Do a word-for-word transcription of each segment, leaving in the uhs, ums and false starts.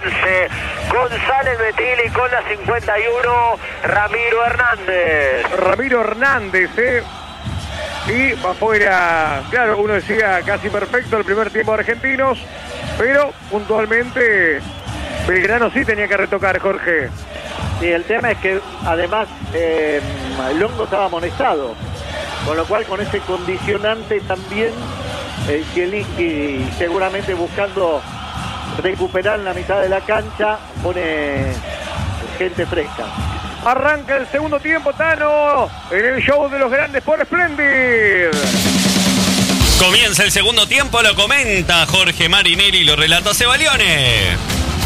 once, González Betili con la cincuenta y uno, Ramiro Hernández. Ramiro Hernández, ¿eh? Y va afuera, claro, uno decía casi perfecto el primer tiempo de Argentinos, pero puntualmente Belgrano sí tenía que retocar, Jorge. Sí, el tema es que además eh, Longo estaba amonestado, con lo cual con ese condicionante también eh, Zielinski seguramente buscando recuperar la mitad de la cancha, pone gente fresca. Arranca el segundo tiempo, Tano, en el show de los grandes por Splendid. Comienza el segundo tiempo, lo comenta Jorge Marinelli, lo relata Cebalione.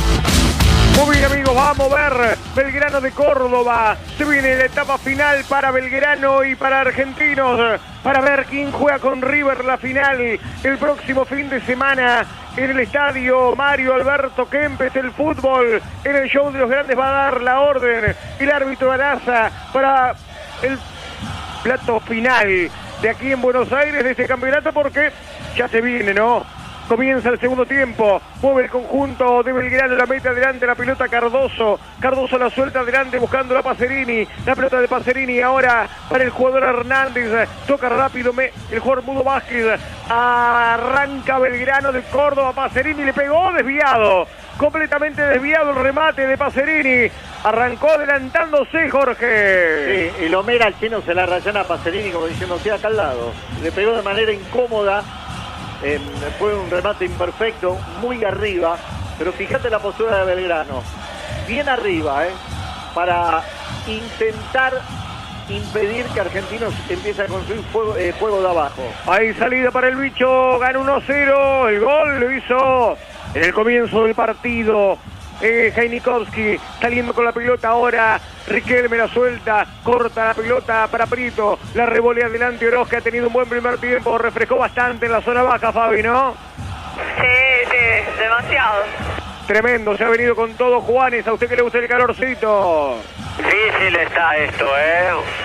Muy bien, amigos, vamos a ver Belgrano de Córdoba. Se viene la etapa final para Belgrano y para Argentinos, para ver quién juega con River la final el próximo fin de semana en el estadio Mario Alberto Kempes. El fútbol en el show de los grandes va a dar la orden el árbitro Araza para el plato final de aquí en Buenos Aires de este campeonato, porque ya se viene, ¿no? Comienza el segundo tiempo, mueve el conjunto de Belgrano, la mete adelante la pelota Cardoso, Cardoso la suelta adelante buscando a Pacerini, la pelota de Pacerini ahora para el jugador Hernández, toca rápido me, el jugador Mudo Vázquez, arranca Belgrano de Córdoba, Pacerini le pegó, desviado, completamente desviado el remate de Pacerini, arrancó adelantándose Jorge. Sí, y lo mira al chino, se la rayana a Pacerini como diciendo, estoy acá al lado, le pegó de manera incómoda. Eh, fue un remate imperfecto, muy arriba, pero fíjate la postura de Belgrano, bien arriba, eh, para intentar impedir que Argentinos empiece a construir fuego, eh, fuego de abajo. Hay salida para el bicho, gana uno cero, el gol lo hizo en el comienzo del partido. Eh, Heinikowski saliendo con la pelota ahora, Riquelme la suelta, corta la pelota para Prito, la revolea adelante Oroz, que ha tenido un buen primer tiempo, refrescó bastante en la zona baja, Fabi, ¿no? Sí, sí, demasiado. Tremendo, se ha venido con todo Juanes, a usted que le gusta el calorcito. Difícil está esto, ¿eh?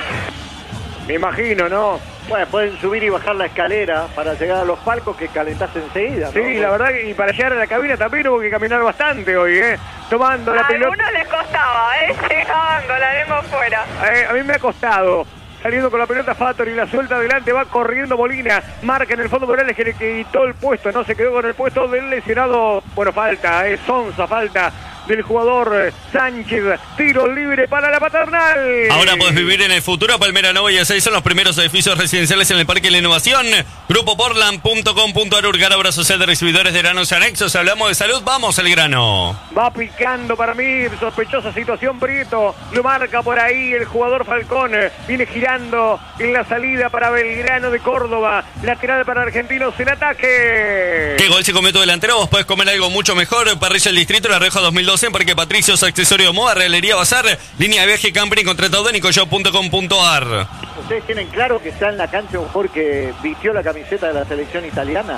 Me imagino, ¿no? Bueno, pueden subir y bajar la escalera para llegar a los palcos, que calentás enseguida, ¿no? Sí, la verdad, y para llegar a la cabina también hubo que caminar bastante hoy, ¿eh? Tomando la a pelota. A algunos les costaba, ¿eh? Llegaban con la lengua fuera. Eh, a mí me ha costado. Saliendo con la pelota Fattori, la suelta adelante, va corriendo Molina, marca en el fondo Morales, que le quitó el puesto, no se quedó con el puesto del lesionado. Bueno, falta, es eh, Sonsa, falta del jugador Sánchez, tiro libre para la Paternal. Ahora podés vivir en el futuro. Palmera Nova y seis son los primeros edificios residenciales en el Parque de la Innovación. Grupo Portland punto com punto a r, Urgar, obra social de recibidores de granos y anexos. Hablamos de salud, vamos al grano. Va picando para mí, sospechosa situación Prieto, lo marca por ahí el jugador Falcón, viene girando en la salida para Belgrano de Córdoba, lateral para Argentinos en ataque. ¿Qué gol se comió tu delantero? Vos podés comer algo mucho mejor. Parrilla El Distrito, La Rioja dos mil doce, en Parque Patricios, accesorio moda, realería bazar, línea de viaje camping, contratado en nicoshop punto com punto a r. ¿Ustedes tienen claro que está en la cancha un jugador que vistió la camiseta de la selección italiana?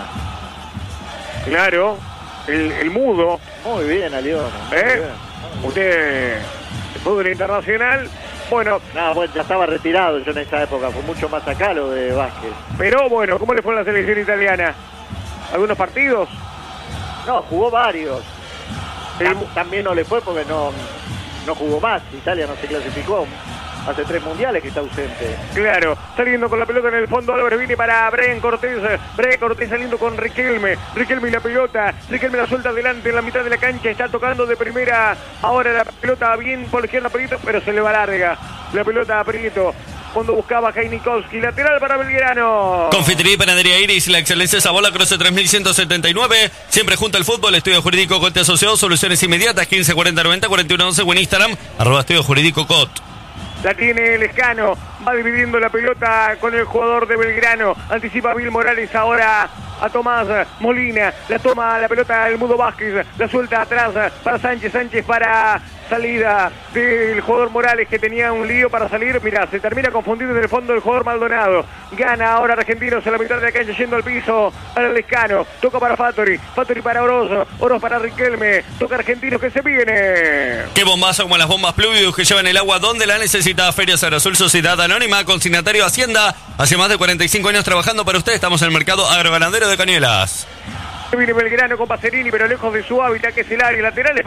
Claro, el, el mudo. Muy bien, Alión. ¿Eh? Usted, el fútbol internacional, bueno. No, bueno, ya estaba retirado yo en esa época, fue mucho más acá lo de Vázquez. Pero bueno, ¿cómo le fue a la selección italiana? ¿Algunos partidos? No, jugó varios. El... También no le fue porque no, no jugó más. Italia no se clasificó. Hace tres mundiales que está ausente. Claro, saliendo con la pelota en el fondo, Álvarez viene para Brian Cortés. Brian Cortés saliendo con Riquelme. Riquelme y la pelota. Riquelme la suelta adelante en la mitad de la cancha. Está tocando de primera. Ahora la pelota bien por la izquierda, Prieto, pero se le va larga. La pelota a Prieto. Cuando buscaba Heinikowski, lateral para Belgrano. Confitería y Panadería Iris, la excelencia Sabola, Croce tres mil ciento setenta y nueve. Siempre junto al fútbol, estudio jurídico Cote Asociado, soluciones inmediatas, quince cuarenta noventa cuarenta y uno once, o en Instagram, arroba estudio jurídico Cot. La tiene el Lescano, va dividiendo la pelota con el jugador de Belgrano. Anticipa Bill Morales ahora a Tomás Molina. La toma la pelota el Mudo Vázquez, la suelta atrás para Sánchez. Sánchez para salida del jugador Morales, que tenía un lío para salir. Mirá, se termina confundido en el fondo el jugador Maldonado. Gana ahora Argentinos en la mitad de la cancha, yendo al piso para el Lescano. Toca para Fattori, Fattori para Oroz, Oroz para Riquelme. Toca Argentinos, que se viene. Qué bombazo como las bombas Pluvius que llevan el agua donde la necesita. Ferias Aerosol, Sociedad Anónima, consignatario Hacienda. Hace más de cuarenta y cinco años trabajando para usted. Estamos en el mercado agroganadero de Cañuelas. Viene Belgrano con Pacerini, pero lejos de su hábitat, que es el área lateral.